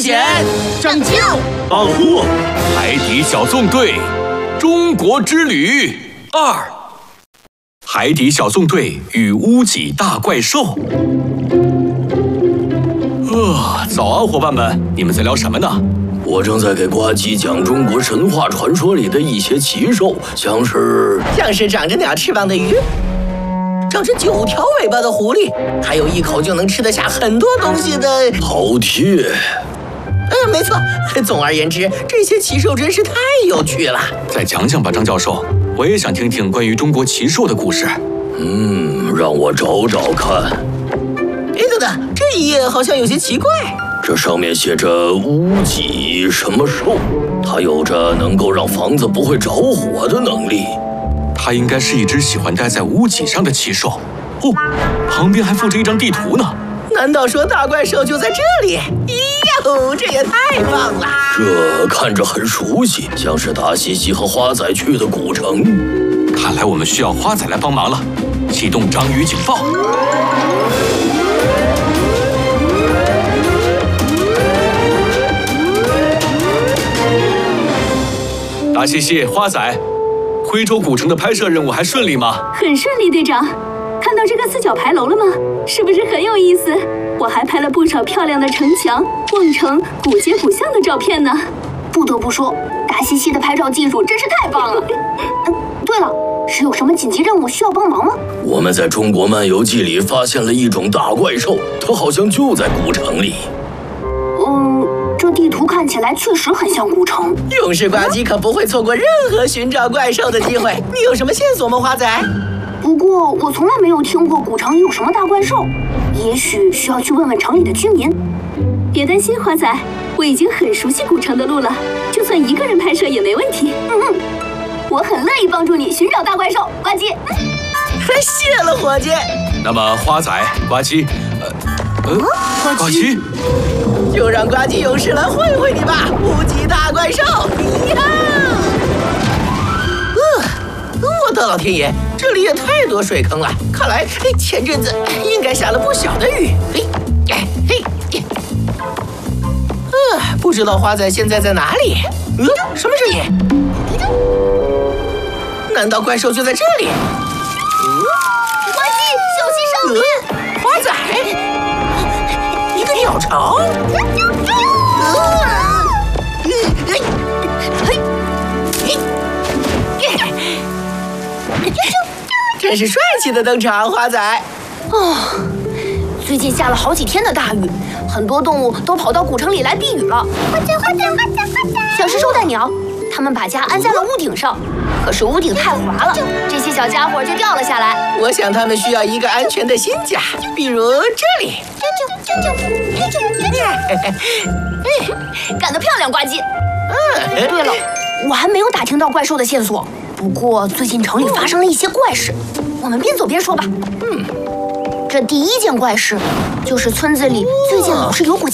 险， 拯救， 保护！海底小纵队，中国之旅2。海底小纵队与屋脊大怪兽。早安，伙伴们，你们在聊什么呢？ 我正在给呱唧讲中国神话传说里的一些奇兽，像是长着鸟翅膀的鱼，长着9条尾巴的狐狸，还有一口就能吃得下很多东西的饕餮。 没错。总而言之，这些奇兽真是太有趣了。 再讲讲吧，张教授，我也想听听关于中国奇兽的故事。 让我找找看。 等等，这一页好像有些奇怪。 这上面写着屋脊什么兽，它有着能够让房子不会着火的能力。 它应该是一只喜欢待在屋脊上的奇兽。旁边还附着一张地图呢。 难道说大怪兽就在这里？咦哟，这也太棒了！ 这看着很熟悉，像是达西西和花仔去的古城。 看来我们需要花仔来帮忙了。启动章鱼警报。达西西、花仔，徽州古城的拍摄任务还顺利吗？ 很顺利，队长。看到这个4角牌楼了吗？是不是很有意思？我还拍了不少漂亮的城墙、瓮城、古街古巷的照片呢。不得不说，达西西的拍照技术真是太棒了。对了，是有什么紧急任务需要帮忙吗？ 我们在中国漫游记里发现了一种大怪兽，它好像就在古城里。 这地图看起来确实很像古城。 勇士呱唧可不会错过任何寻找怪兽的机会。你有什么线索吗，花仔？ 不过我从来没有听过古城里有什么大怪兽，也许需要去问问城里的居民。别担心，花仔，我已经很熟悉古城的路了，就算一个人拍摄也没问题。我很乐意帮助你寻找大怪兽，呱唧。 谢了，伙计。 那么花仔、呱唧，呱唧， 就让呱唧勇士来会会你吧，屋脊大怪兽！我的老天爷，这里也太多水坑了，看来前阵子应该下了不小的雨。不知道花仔现在在哪里？什么声音？难道怪兽就在这里？ 呱唧，小心上面！ 花仔，一个鸟巢。真是帅气的登场，花仔。 最近下了好几天的大雨，很多动物都跑到古城里来避雨了。像是绶带鸟，它们把家安在了屋顶上，可是屋顶太滑了，这些小家伙就掉了下来。 我想它们需要一个安全的新家，比如这里。 干得漂亮，呱唧。对了，我还没有打听到怪兽的线索。不过最近城里发生了一些怪事，我们边走边说吧。这第一件怪事就是村子里最近老是有股